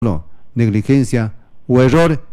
negligencia o error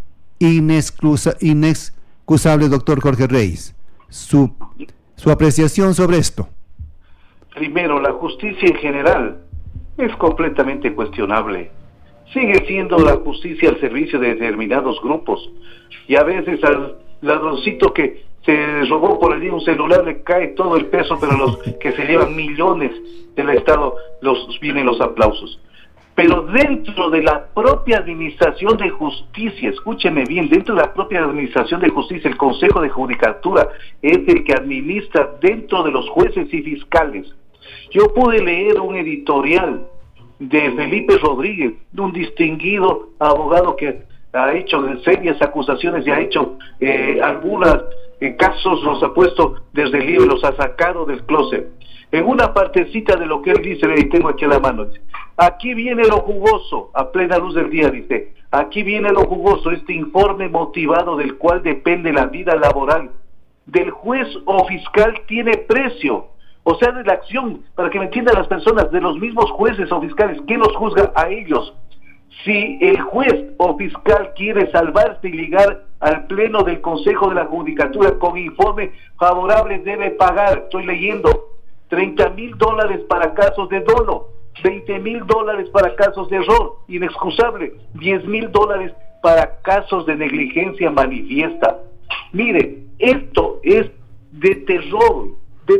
inexcusable, doctor Jorge Reyes. Su apreciación sobre esto. Primero, la justicia en general es completamente cuestionable. Sigue siendo la justicia al servicio de determinados grupos. Y a veces al ladroncito que se robó por allí un celular le cae todo el peso, pero los que se llevan millones del Estado vienen los aplausos. Pero dentro de la propia administración de justicia, escúcheme bien, dentro de la propia administración de justicia, el Consejo de Judicatura es el que administra dentro de los jueces y fiscales. Yo pude leer un editorial de Felipe Rodríguez, un distinguido abogado que ha hecho serias acusaciones y ha hecho algunos casos, los ha puesto desde el libro, los ha sacado del closet. En una partecita de lo que él dice, le tengo aquí a la mano, dice: aquí viene lo jugoso, a plena luz del día, dice, aquí viene lo jugoso, este informe motivado del cual depende la vida laboral del juez o fiscal tiene precio, o sea, de la acción, para que me entiendan las personas, de los mismos jueces o fiscales, ¿quién los juzga? A ellos. Si el juez o fiscal quiere salvarse y llegar al pleno del Consejo de la Judicatura con informe favorable, debe pagar, estoy leyendo, $30,000 para casos de dolo, $20,000 para casos de error inexcusable, $10,000 para casos de negligencia manifiesta. Mire, esto es de terror.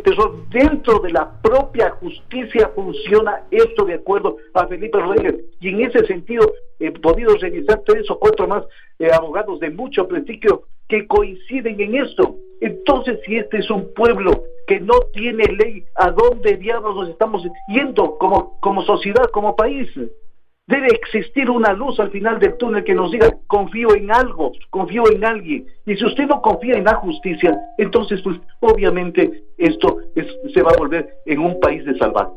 Dentro de la propia justicia funciona esto, de acuerdo a Felipe Rodríguez, y en ese sentido he podido revisar 3 o 4 más abogados de mucho prestigio que coinciden en esto. Entonces, si este es un pueblo que no tiene ley, ¿a dónde diablos nos estamos yendo como sociedad, como país? Debe existir una luz al final del túnel que nos diga: confío en algo, confío en alguien. Y si usted no confía en la justicia, entonces pues obviamente esto se va a volver en un país de salvajes.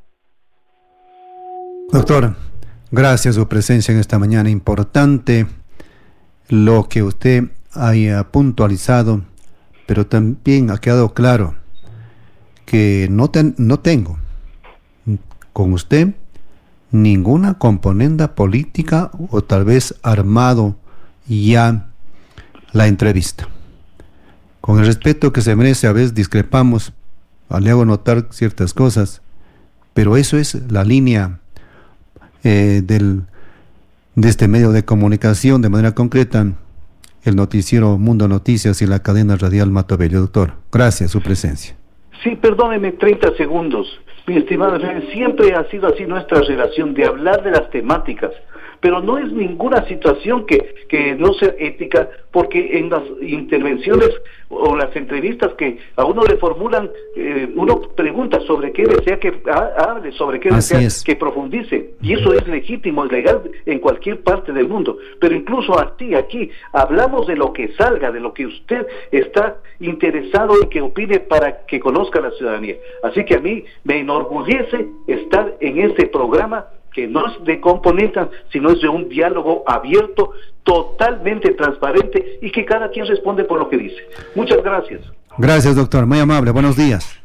Doctor, gracias por su presencia en esta mañana. Importante lo que usted haya puntualizado, pero también ha quedado claro que no tengo con usted ninguna componenda política o tal vez armado ya la entrevista. Con el respeto que se merece, a veces discrepamos, le hago notar ciertas cosas, pero eso es la línea de este medio de comunicación, de manera concreta, el noticiero Mundo Noticias y la cadena radial Mato Bello. Doctor, gracias su presencia. Sí, perdóneme 30 segundos. Mi estimado, siempre ha sido así nuestra relación, de hablar de las temáticas, pero no es ninguna situación que no sea ética, porque en las intervenciones o las entrevistas que a uno le formulan, uno pregunta sobre qué desea que hable, sobre qué desea que profundice, y eso es legítimo, es legal en cualquier parte del mundo, pero incluso aquí hablamos de lo que salga, de lo que usted está interesado en que opine para que conozca la ciudadanía. Así que a mí me enorgullece estar en este programa, que no es de componentes, sino es de un diálogo abierto, totalmente transparente, y que cada quien responde por lo que dice. Muchas gracias. Gracias, doctor. Muy amable. Buenos días.